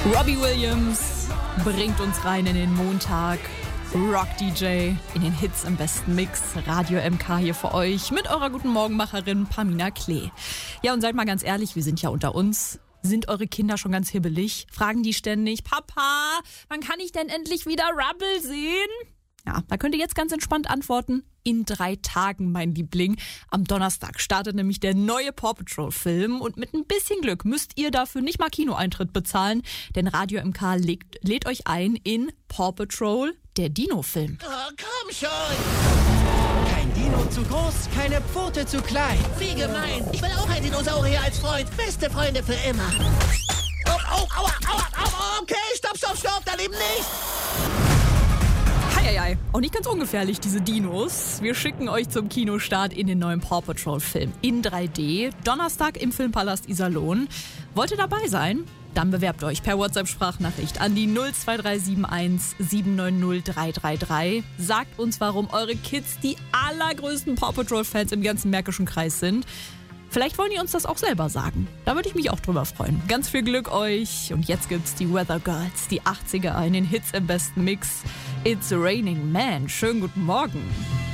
Robbie Williams bringt uns rein in den Montag. Rock DJ in den Hits im besten Mix. Radio MK hier für euch mit eurer guten Morgenmacherin Pamina Klee. Ja, und seid mal ganz ehrlich, wir sind ja unter uns. Sind eure Kinder schon ganz hibbelig? Fragen die ständig, Papa, wann kann ich denn endlich wieder Rubble sehen? Ja, da könnt ihr jetzt ganz entspannt antworten. In 3 Tagen, mein Liebling. Am Donnerstag startet nämlich der neue Paw Patrol Film und mit ein bisschen Glück müsst ihr dafür nicht mal Kinoeintritt bezahlen, denn Radio MK lädt euch ein in Paw Patrol, der Dino-Film. Oh, komm schon! Kein Dino zu groß, keine Pfote zu klein. Wie gemein! Ich will auch ein Dinosaurier als Freund. Beste Freunde für immer. Oh, aua, aua, aua, okay, stopp, daneben nicht! Eieiei, auch nicht ganz ungefährlich, diese Dinos. Wir schicken euch zum Kinostart in den neuen Paw Patrol Film in 3D. Donnerstag im Filmpalast Iserlohn. Wollt ihr dabei sein? Dann bewerbt euch per WhatsApp-Sprachnachricht an die 02371 790 333. Sagt uns, warum eure Kids die allergrößten Paw Patrol-Fans im ganzen Märkischen Kreis sind. Vielleicht wollen die uns das auch selber sagen. Da würde ich mich auch drüber freuen. Ganz viel Glück euch. Und jetzt gibt's die Weather Girls, die 80er in den Hits im besten Mix. It's Raining Man. Schönen guten Morgen.